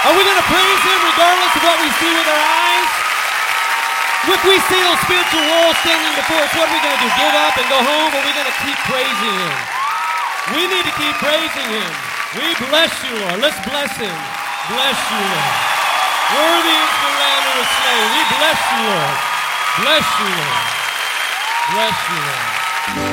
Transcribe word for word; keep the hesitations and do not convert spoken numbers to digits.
Are we going to praise him regardless of what we see with our eyes? If we see those spiritual walls standing before us, what are we going to do? Give up and go home? Or are we going to keep praising him? We need to keep praising him. We bless you, Lord. Let's bless him. Bless you, Lord. Worthy is the Lamb who was slain. We bless you, Lord. Bless you, Lord. Bless you, Lord.